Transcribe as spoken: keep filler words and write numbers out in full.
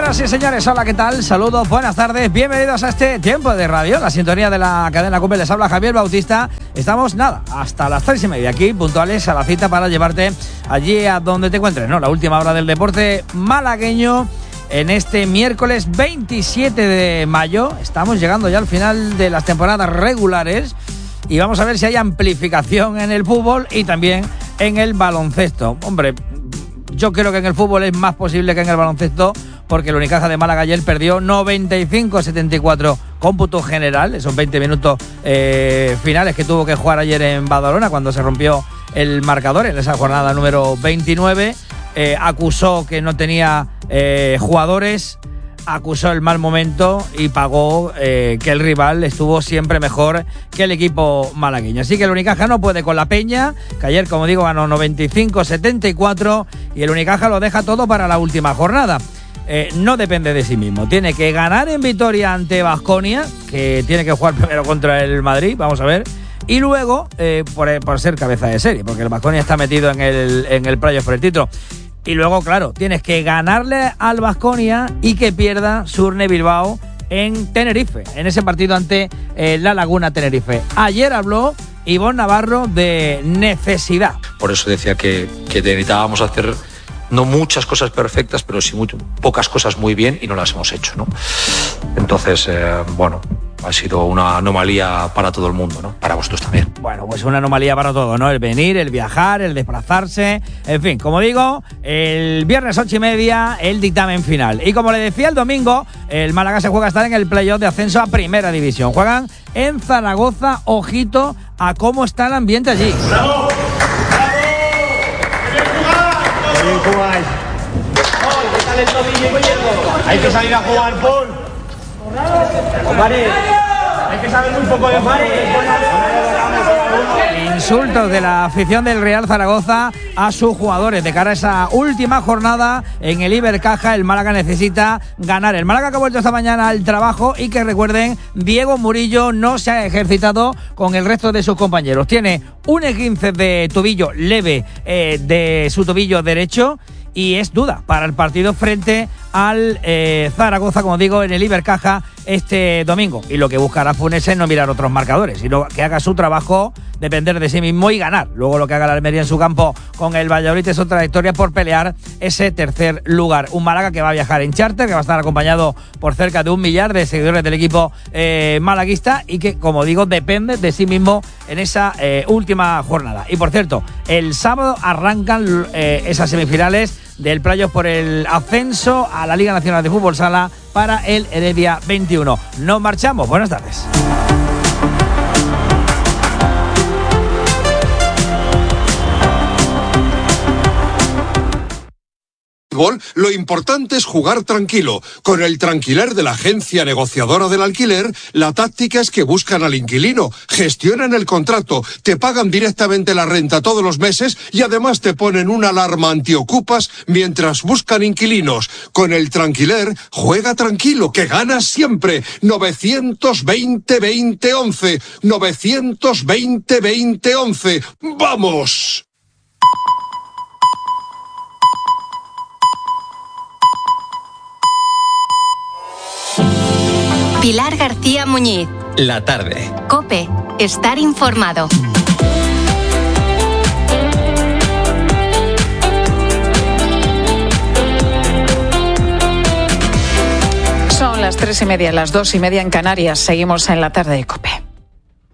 Señoras y señores, hola, ¿qué tal? Saludos, buenas tardes, bienvenidos a este tiempo de radio, la sintonía de la cadena COPE. Les habla Javier Bautista. Estamos, nada, hasta las tres y media aquí, puntuales a la cita para llevarte allí a donde te encuentres, ¿no? La última hora del deporte malagueño en este miércoles veintisiete de mayo. Estamos llegando ya al final de las temporadas regulares y vamos a ver si hay amplificación en el fútbol y también en el baloncesto. Hombre, yo creo que en el fútbol es más posible que en el baloncesto, porque el Unicaja de Málaga ayer perdió noventa y cinco a setenta y cuatro cómputo general, esos veinte minutos eh, finales que tuvo que jugar ayer en Badalona cuando se rompió el marcador en esa jornada número veintinueve. Eh, acusó que no tenía eh, jugadores, acusó el mal momento y pagó eh, que el rival estuvo siempre mejor que el equipo malagueño. Así que el Unicaja no puede con la Peña, que ayer, como digo, ganó noventa y cinco a setenta y cuatro, y el Unicaja lo deja todo para la última jornada. Eh, no depende de sí mismo, tiene que ganar en Vitoria ante Baskonia, que tiene que jugar primero contra el Madrid, vamos a ver, y luego eh, por, por ser cabeza de serie, porque el Baskonia está metido en el, en el playoff por el título. Y luego, claro, tienes que ganarle al Baskonia y que pierda Surne Bilbao en Tenerife, en ese partido ante eh, La Laguna Tenerife. Ayer habló Ivonne Navarro de necesidad. Por eso decía que, que necesitábamos hacer no muchas cosas perfectas, pero sí muy, pocas cosas muy bien, y no las hemos hecho, ¿no? Entonces, eh, bueno, ha sido una anomalía para todo el mundo, ¿no? Para vosotros también. Bueno, pues una anomalía para todo, ¿no? El venir, el viajar, el desplazarse, en fin, como digo, el viernes ocho y media, el dictamen final. Y como le decía el domingo, el Málaga se juega a estar en el playoff de ascenso a Primera División. Juegan en Zaragoza, ojito a cómo está el ambiente allí. ¡Bravo! Bien jugáis. ¿Qué tal el tobillo? Hay que salir a jugar, Paul. Vale. Hay que saber muy poco de fútbol. Insultos de la afición del Real Zaragoza a sus jugadores de cara a esa última jornada en el Ibercaja. El Málaga necesita ganar. El Málaga que ha vuelto esta mañana al trabajo, y que recuerden, Diego Murillo no se ha ejercitado con el resto de sus compañeros. Tiene un esguince de tobillo leve eh, de su tobillo derecho y es duda para el partido frente al eh, Zaragoza, como digo, en el Ibercaja este domingo. Y lo que buscará Funes es no mirar otros marcadores, sino que haga su trabajo, depender de sí mismo y ganar. Luego lo que haga la Almería en su campo con el Valladolid es otra victoria por pelear ese tercer lugar. Un Málaga que va a viajar en charter, que va a estar acompañado por cerca de un millar de seguidores del equipo eh, malaguista, y que, como digo, depende de sí mismo en esa eh, última jornada. Y por cierto, el sábado arrancan eh, esas semifinales del playoff por el ascenso a la Liga Nacional de Fútbol Sala para el Heredia veintiuno. Nos marchamos. Buenas tardes. Lo importante es jugar tranquilo. Con el Tranquiler de la agencia negociadora del alquiler, la táctica es que buscan al inquilino, gestionan el contrato, te pagan directamente la renta todos los meses y además te ponen una alarma antiocupas mientras buscan inquilinos. Con el Tranquiler, juega tranquilo, que ganas siempre. novecientos veinte veinte once. novecientos veinte veinte once. ¡Vamos! Pilar García Muñiz. La tarde. COPE. Estar informado. Son las tres y media, las dos y media en Canarias. Seguimos en la tarde de COPE.